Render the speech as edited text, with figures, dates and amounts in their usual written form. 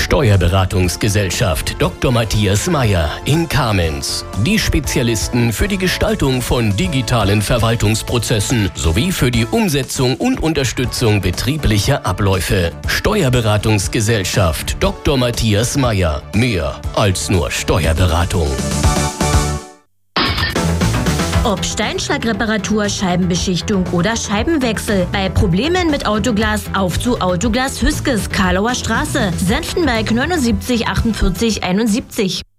Steuerberatungsgesellschaft Dr. Matthias Meyer in Kamenz. Die Spezialisten für die Gestaltung von digitalen Verwaltungsprozessen sowie für die Umsetzung und Unterstützung betrieblicher Abläufe. Steuerberatungsgesellschaft Dr. Matthias Meyer. Mehr als nur Steuerberatung. Ob Steinschlagreparatur, Scheibenbeschichtung oder Scheibenwechsel. Bei Problemen mit Autoglas auf zu Autoglas Hüskes, Karlauer Straße, Senftenberg 79 48 71.